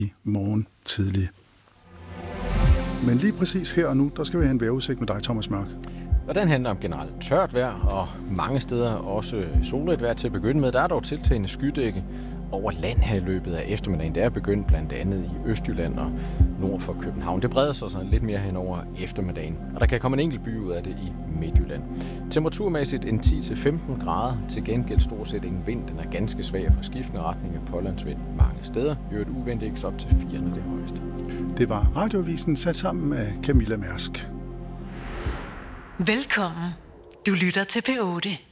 i morgen tidlig. Men lige præcis her og nu, der skal vi have en vejrudsigt med dig, Thomas Mørk. Og den handler om generelt tørt vejr, og mange steder også solrigt vejr til at begynde med. Der er dog tiltagende skydække over land her i løbet af eftermiddagen. Det er begyndt blandt andet i Østjylland og nord for København. Det breder sig sådan lidt mere hen over eftermiddagen, og der kan komme en enkelt by ud af det i Midtjylland. Temperaturmæssigt en 10-15 grader. Til gengæld stort set ingen vind. Den er ganske svag fra skiftende retninger. Pålandsvind mange steder. Et uvendt op til 4 det højeste. Det var Radioavisen sat sammen af Camilla Mærsk. Velkommen. Du lytter til P8.